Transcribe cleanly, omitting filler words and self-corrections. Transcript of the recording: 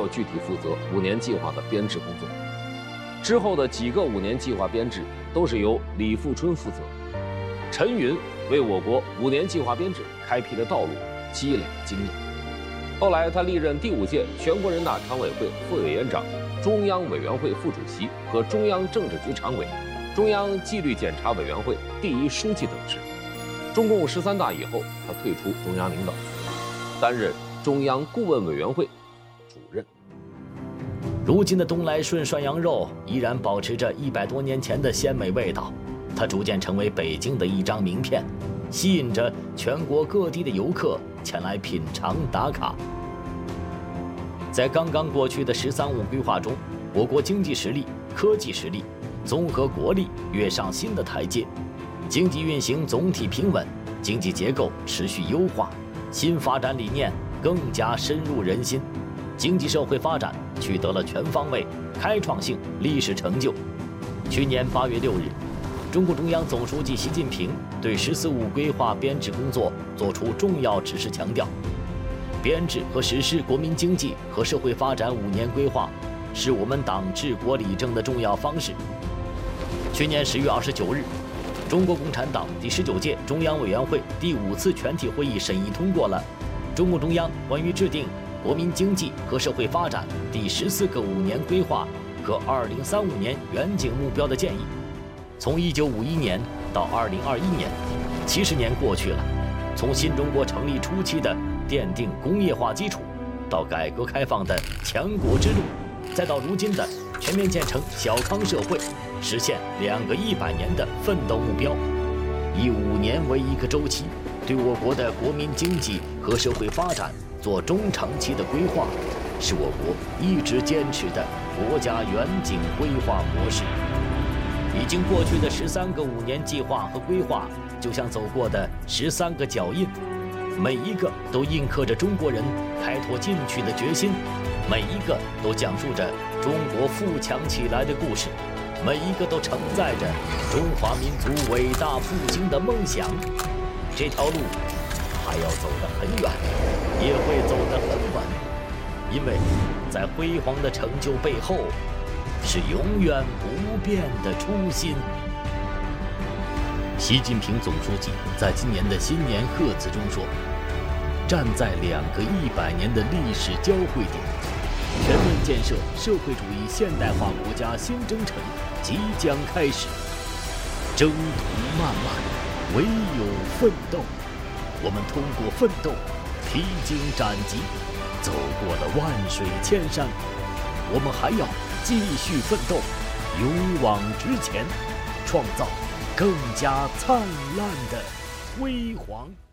具体负责5年计划的编制工作。之后的几个5年计划编制都是由李富春负责。陈云为我国5年计划编制开辟了道路，积累了经验。后来，他历任第5届全国人大常委会副委员长、中央委员会副主席和中央政治局常委、中央纪律检查委员会第1书记等职。中共13大以后，他退出中央领导，担任中央顾问委员会主任。 如今的东来顺涮羊肉依然保持着100多年前的鲜美味道，它逐渐成为北京的一张名片，吸引着全国各地的游客前来品尝打卡。在刚刚过去的“15规划中，我国经济实力、科技实力、综合国力跃上新的台阶，经济运行总体平稳，经济结构持续优化，新发展理念更加深入人心，经济社会发展取得了全方位、开创性历史成就。去年8月6日，中共中央总书记习近平对“15规划编制工作作出重要指示，强调，编制和实施国民经济和社会发展5年规划是我们党治国理政的重要方式。去年10月29日，中国共产党第19届中央委员会第5次全体会议审议通过了中共中央关于制定国民经济和社会发展第14个5年规划和2035年远景目标的建议。从1951年到2021年，70年过去了，从新中国成立初期的奠定工业化基础，到改革开放的强国之路，再到如今的全面建成小康社会，实现2个100年的奋斗目标。以5年为一个周期，对我国的国民经济和社会发展做中长期的规划，是我国一直坚持的国家远景规划模式。已经过去的13个5年计划和规划，就像走过的13个脚印，每一个都印刻着中国人开拓进取的决心，每一个都讲述着中国富强起来的故事，每一个都承载着中华民族伟大复兴的梦想。这条路还要走得很远，也会走得很稳，因为在辉煌的成就背后，是永远不变的初心。习近平总书记在今年的新年贺词中说，站在2个100年的历史交汇点，全面建设社会主义现代化国家新征程即将开始。征途漫漫，唯有奋斗。我们通过奋斗，披荆斩棘，走过了万水千山。我们还要继续奋斗，勇往直前，创造更加灿烂的辉煌。